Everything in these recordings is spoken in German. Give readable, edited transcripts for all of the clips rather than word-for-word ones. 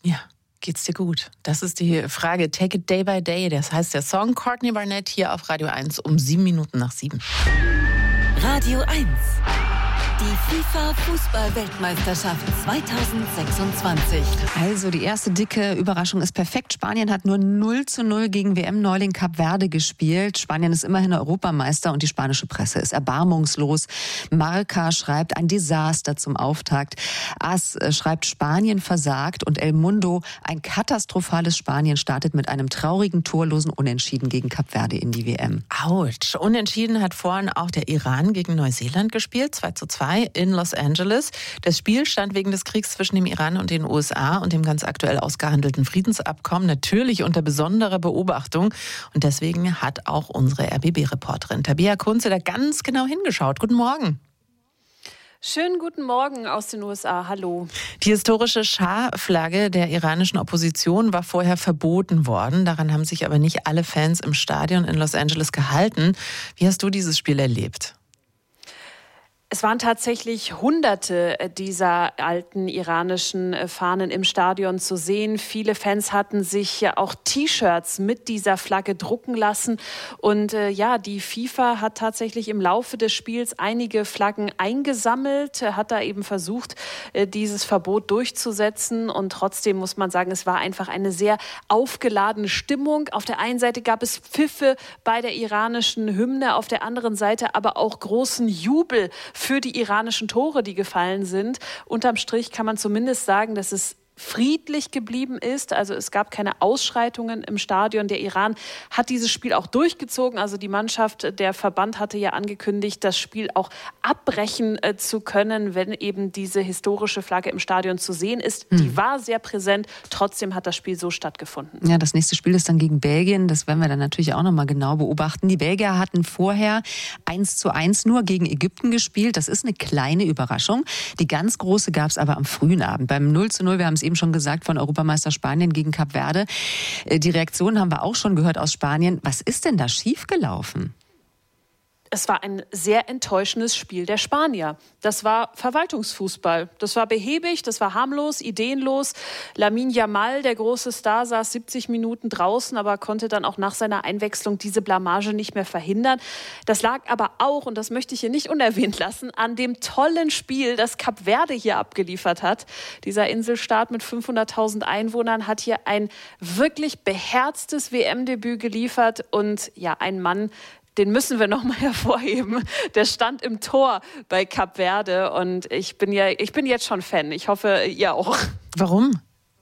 Ja, geht's dir gut? Das ist die Frage. Take it day by day. Das heißt der Song Courtney Barnett hier auf Radio 1 um 7:07. Radio 1. Die FIFA-Fußball-Weltmeisterschaft 2026. Also die erste dicke Überraschung ist perfekt. Spanien hat nur 0:0 gegen WM-Neuling Kap Verde gespielt. Spanien ist immerhin Europameister und die spanische Presse ist erbarmungslos. Marca schreibt ein Desaster zum Auftakt. AS schreibt Spanien versagt und El Mundo ein katastrophales Spanien startet mit einem traurigen torlosen Unentschieden gegen Kap Verde in die WM. Autsch. Unentschieden hat vorhin auch der Iran gegen Neuseeland gespielt, 2:2 in Los Angeles. Das Spiel stand wegen des Kriegs zwischen dem Iran und den USA und dem ganz aktuell ausgehandelten Friedensabkommen natürlich unter besonderer Beobachtung. Und deswegen hat auch unsere RBB-Reporterin Tabea Kunze da ganz genau hingeschaut. Guten Morgen. Schönen guten Morgen aus den USA. Hallo. Die historische Schah-Flagge der iranischen Opposition war vorher verboten worden. Daran haben sich aber nicht alle Fans im Stadion in Los Angeles gehalten. Wie hast du dieses Spiel erlebt? Es waren tatsächlich Hunderte dieser alten iranischen Fahnen im Stadion zu sehen. Viele Fans hatten sich auch T-Shirts mit dieser Flagge drucken lassen. Und die FIFA hat tatsächlich im Laufe des Spiels einige Flaggen eingesammelt, hat da eben versucht, dieses Verbot durchzusetzen. Und trotzdem muss man sagen, es war einfach eine sehr aufgeladene Stimmung. Auf der einen Seite gab es Pfiffe bei der iranischen Hymne, auf der anderen Seite aber auch großen Jubel für die iranischen Tore, die gefallen sind. Unterm Strich kann man zumindest sagen, dass es friedlich geblieben ist. Also es gab keine Ausschreitungen im Stadion. Der Iran hat dieses Spiel auch durchgezogen. Also die Mannschaft, der Verband hatte ja angekündigt, das Spiel auch abbrechen zu können, wenn eben diese historische Flagge im Stadion zu sehen ist. Die war sehr präsent. Trotzdem hat das Spiel so stattgefunden. Ja, das nächste Spiel ist dann gegen Belgien. Das werden wir dann natürlich auch nochmal genau beobachten. Die Belgier hatten vorher 1:1 nur gegen Ägypten gespielt. Das ist eine kleine Überraschung. Die ganz große gab es aber am frühen Abend. Beim 0:0, wir haben es eben schon gesagt, von Europameister Spanien gegen Kap Verde. Die Reaktion haben wir auch schon gehört aus Spanien. Was ist denn da schiefgelaufen? Es war ein sehr enttäuschendes Spiel der Spanier. Das war Verwaltungsfußball. Das war behäbig, das war harmlos, ideenlos. Lamine Yamal, der große Star, saß 70 Minuten draußen, aber konnte dann auch nach seiner Einwechslung diese Blamage nicht mehr verhindern. Das lag aber auch, und das möchte ich hier nicht unerwähnt lassen, an dem tollen Spiel, das Kap Verde hier abgeliefert hat. Dieser Inselstaat mit 500.000 Einwohnern hat hier ein wirklich beherztes WM-Debüt geliefert. Und ja, ein Mann, den müssen wir noch mal hervorheben. Der stand im Tor bei Kap Verde und ich bin jetzt schon Fan. Ich hoffe, ihr auch. Warum?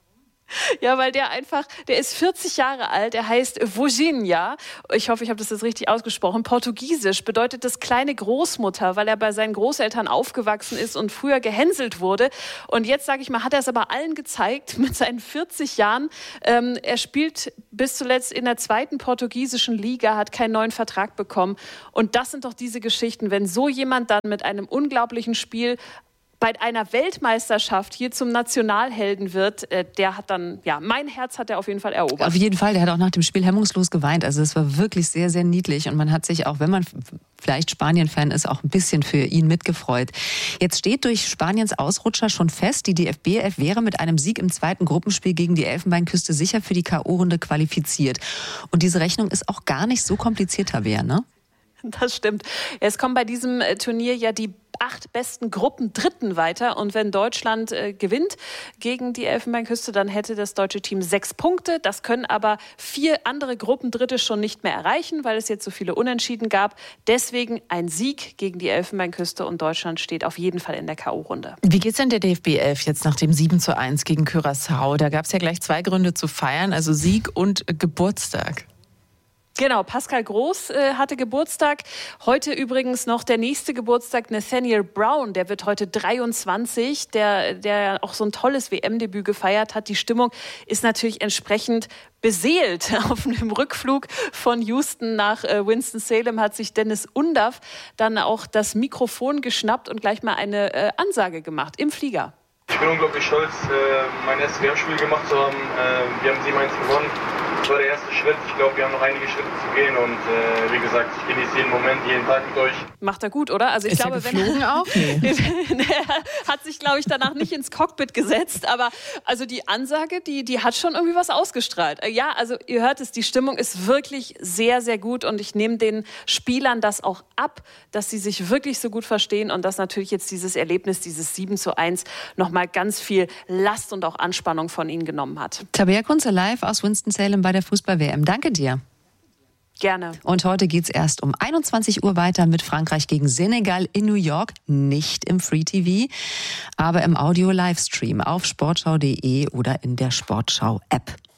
Ja, weil der ist 40 Jahre alt, er heißt Vojinha. Ich hoffe, ich habe das jetzt richtig ausgesprochen. Portugiesisch bedeutet das kleine Großmutter, weil er bei seinen Großeltern aufgewachsen ist und früher gehänselt wurde. Und jetzt, sage ich mal, hat er es aber allen gezeigt mit seinen 40 Jahren. Er spielt bis zuletzt in der 2. portugiesischen Liga, hat keinen neuen Vertrag bekommen. Und das sind doch diese Geschichten, wenn so jemand dann mit einem unglaublichen Spiel bei einer Weltmeisterschaft hier zum Nationalhelden wird, der hat dann, ja, mein Herz hat er auf jeden Fall erobert. Auf jeden Fall, der hat auch nach dem Spiel hemmungslos geweint. Also es war wirklich sehr, sehr niedlich und man hat sich, auch wenn man vielleicht Spanien-Fan ist, auch ein bisschen für ihn mitgefreut. Jetzt steht durch Spaniens Ausrutscher schon fest, die DFB 11 wäre mit einem Sieg im 2. Gruppenspiel gegen die Elfenbeinküste sicher für die K.O.-Runde qualifiziert. Und diese Rechnung ist auch gar nicht so kompliziert, Tabea, ne? Das stimmt. Es kommen bei diesem Turnier ja die 8 besten Gruppendritten weiter. Und wenn Deutschland gewinnt gegen die Elfenbeinküste, dann hätte das deutsche Team 6 Punkte. Das können aber 4 andere Gruppendritte schon nicht mehr erreichen, weil es jetzt so viele Unentschieden gab. Deswegen ein Sieg gegen die Elfenbeinküste und Deutschland steht auf jeden Fall in der K.O.-Runde. Wie geht's denn der DFB 11 jetzt nach dem 7:1 gegen Curaçao? Da gab es ja gleich 2 Gründe zu feiern, also Sieg und Geburtstag. Genau, Pascal Groß hatte Geburtstag. Heute übrigens noch der nächste Geburtstag, Nathaniel Brown. Der wird heute 23, der auch so ein tolles WM-Debüt gefeiert hat. Die Stimmung ist natürlich entsprechend beseelt. Auf dem Rückflug von Houston nach Winston-Salem hat sich Dennis Undaff dann auch das Mikrofon geschnappt und gleich mal eine Ansage gemacht im Flieger. Ich bin unglaublich stolz, mein erstes WM-Spiel gemacht zu haben. Wir haben 7:1 gewonnen. Das war der erste Schritt. Ich glaube, wir haben noch einige Schritte zu gehen und wie gesagt, ich genieße jeden Moment, jeden Tag mit euch. Macht er gut, oder? Also ich ist glaube, er geflogen auch? Nee. Er hat sich, glaube ich, danach nicht ins Cockpit gesetzt, aber also die Ansage, die hat schon irgendwie was ausgestrahlt. Ja, also ihr hört es, die Stimmung ist wirklich sehr, sehr gut und ich nehme den Spielern das auch ab, dass sie sich wirklich so gut verstehen und dass natürlich jetzt dieses Erlebnis, dieses 7:1 nochmal ganz viel Last und auch Anspannung von ihnen genommen hat. Tabea Kunze live aus Winston-Salem bei der Fußball-WM. Danke dir. Gerne. Und heute geht es erst um 21 Uhr weiter mit Frankreich gegen Senegal in New York. Nicht im Free TV, aber im Audio-Livestream auf sportschau.de oder in der Sportschau-App.